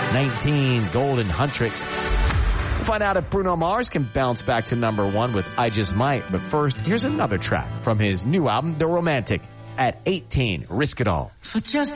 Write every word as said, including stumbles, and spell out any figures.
nineteen, Golden Huntrix. Find out if Bruno Mars can bounce back to number one with I Just Might. But first, here's another track from his new album, The Romantic. At eighteen, Risk It All. For just